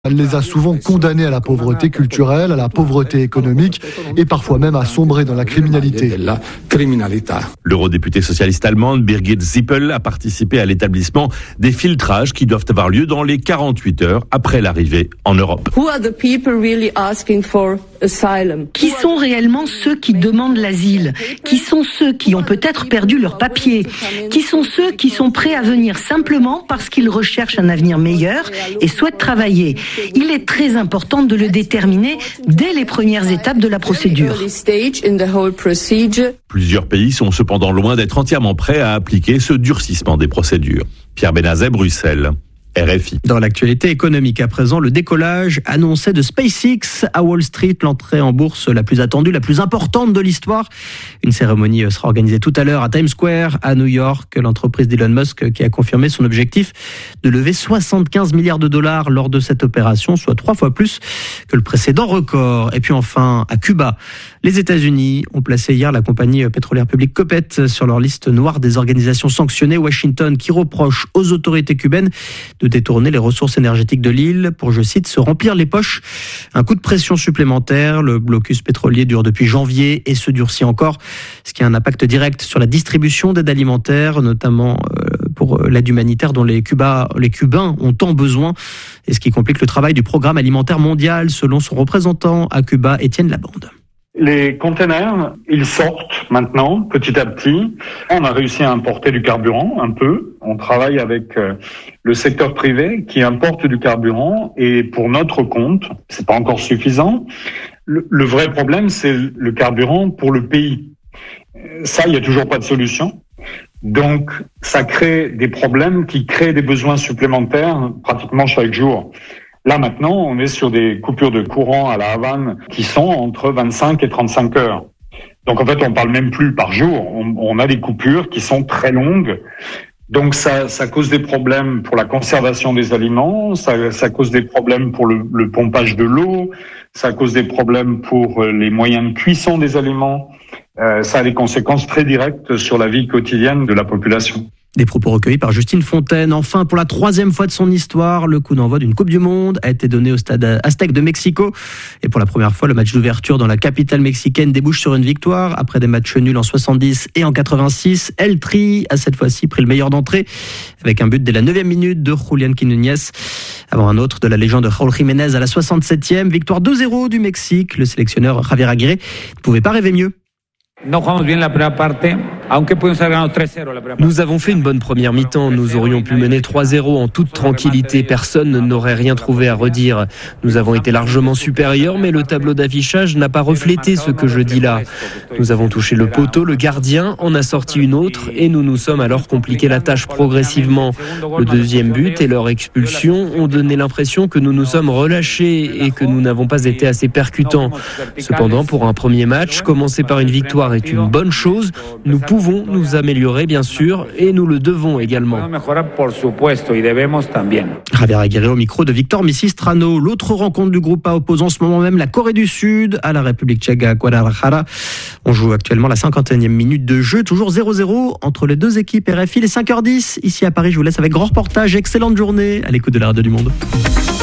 Elle les a souvent condamnés à la pauvreté culturelle, à la pauvreté économique et parfois même à sombrer dans la criminalité. L'eurodéputée socialiste allemande Birgit Sippel a participé à l'établissement des filtrages qui doivent avoir lieu dans les 48 heures après l'arrivée en Europe. Qui sont réellement ceux qui demandent l'asile? Qui sont ceux qui ont peut-être perdu leurs papiers? Qui sont ceux qui sont prêts à venir simplement parce qu'ils recherchent un avenir meilleur et souhaitent travailler? Il est très important de le déterminer dès les premières étapes de la procédure. Plusieurs pays sont cependant loin d'être entièrement prêts à appliquer ce durcissement des procédures. Pierre Benazet, Bruxelles. RFI. Dans l'actualité économique à présent, le décollage annoncé de SpaceX à Wall Street, l'entrée en bourse la plus attendue, la plus importante de l'histoire. Une cérémonie sera organisée tout à l'heure à Times Square, à New York. L'entreprise d'Elon Musk qui a confirmé son objectif de lever 75 milliards de dollars lors de cette opération, soit 3 fois plus que le précédent record. Et puis enfin, à Cuba, les États-Unis ont placé hier la compagnie pétrolière publique Copec sur leur liste noire des organisations sanctionnées. Washington qui reproche aux autorités cubaines de détourner les ressources énergétiques de l'île pour, je cite, se remplir les poches. Un coup de pression supplémentaire. Le blocus pétrolier dure depuis janvier et se durcit encore, ce qui a un impact direct sur la distribution d'aide alimentaire, notamment pour l'aide humanitaire dont les Cubains ont tant besoin, et ce qui complique le travail du programme alimentaire mondial, selon son représentant à Cuba, Étienne Laborde. Les containers, ils sortent maintenant, petit à petit. On a réussi à importer du carburant, un peu. On travaille avec le secteur privé qui importe du carburant et pour notre compte, c'est pas encore suffisant. Le vrai problème, c'est le carburant pour le pays. Ça, il y a toujours pas de solution. Donc, ça crée des problèmes qui créent des besoins supplémentaires pratiquement chaque jour. Là, maintenant, on est sur des coupures de courant à La Havane qui sont entre 25 et 35 heures. Donc, en fait, on parle même plus par jour. On a des coupures qui sont très longues. Donc, ça cause des problèmes pour la conservation des aliments. Ça cause des problèmes pour le pompage de l'eau. Ça cause des problèmes pour les moyens de cuisson des aliments. Ça a des conséquences très directes sur la vie quotidienne de la population. Des propos recueillis par Justine Fontaine. Enfin, pour la 3e fois de son histoire, le coup d'envoi d'une Coupe du Monde a été donné au stade Aztec de Mexico. Et pour la première fois, le match d'ouverture dans la capitale mexicaine débouche sur une victoire. Après des matchs nuls en 70 et en 86, El Tri a cette fois-ci pris le meilleur d'entrée avec un but dès la 9e minute de Julián Quiñones. Avant un autre de la légende Raúl Jiménez à la 67e. Victoire 2-0 du Mexique. Le sélectionneur Javier Aguirre ne pouvait pas rêver mieux. Nous avons fait une bonne première mi-temps. Nous aurions pu mener 3-0 en toute tranquillité. Personne n'aurait rien trouvé à redire. Nous avons été largement supérieurs, mais le tableau d'affichage n'a pas reflété ce que je dis là. Nous avons touché le poteau, le gardien en a sorti une autre et nous nous sommes alors compliqué la tâche progressivement. Le 2e but et leur expulsion ont donné l'impression que nous nous sommes relâchés et que nous n'avons pas été assez percutants. Cependant, pour un premier match, commencer par une victoire est une bonne chose. Nous pouvons nous améliorer, bien sûr, et nous le devons également. Javier Aguirre au micro de Victor Misistrano. L'autre rencontre du groupe A oppose en ce moment même la Corée du Sud à la République tchèque à Guadalajara. On joue actuellement la 51e minute de jeu, toujours 0-0 entre les deux équipes. RFI, les 5h10 ici à Paris. Je vous laisse avec grand reportage. Excellente journée à l'écoute de la Radio du Monde.